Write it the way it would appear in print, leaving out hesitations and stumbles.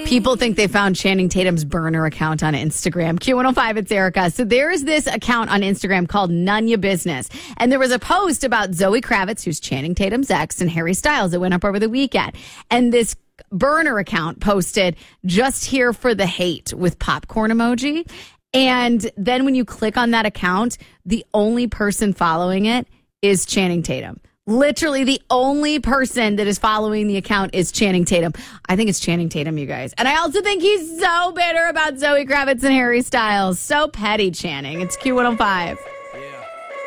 People think they found Channing Tatum's burner account on Instagram. Q105, it's Erica. So there's this account on Instagram called None Ya Business. And there was a post about Zoe Kravitz, who's Channing Tatum's ex, and Harry Styles that went up over the weekend. And this burner account posted, just here for the hate with popcorn emoji. And then when you click on that account, the only person following it is Channing Tatum. Literally the only person that is following the account is Channing Tatum. I think it's Channing Tatum, you guys. And I also think he's so bitter about Zoe Kravitz and Harry Styles. So petty, Channing. It's Q105.